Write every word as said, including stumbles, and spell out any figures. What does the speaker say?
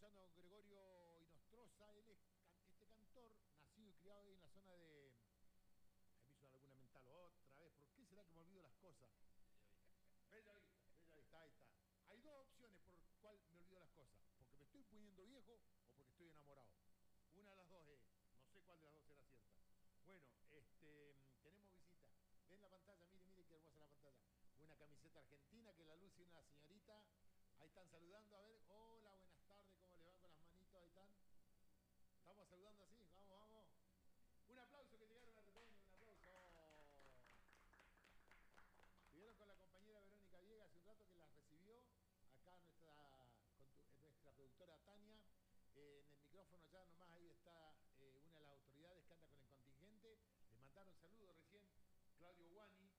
escuchando a Gregorio Inostroza. Él es can- este cantor, nacido y criado ahí en la zona de... Ahí me hizo una laguna mental otra vez. ¿Por qué será que me olvido las cosas? Bella Vista, Bella Vista, ahí está. Hay dos opciones por cuál me olvido las cosas. Porque me estoy poniendo viejo o porque estoy enamorado. Una de las dos es. No sé cuál de las dos será cierta. Bueno, este, tenemos visita. Ven la pantalla, mire, mire qué hermosa la pantalla. Una camiseta argentina que la luce una señorita. Ahí están saludando, a ver. Hola, buenas tardes, ¿cómo les va con las manitos? Ahí están. Estamos saludando así, vamos, vamos. Un aplauso que llegaron a R T N, un aplauso. Estuvieron con la compañera Verónica Viegas hace un rato que las recibió. Acá nuestra, nuestra productora Tania. Eh, en el micrófono ya nomás ahí está eh, una de las autoridades que anda con el contingente. Les mandaron saludos recién. Claudio Guani,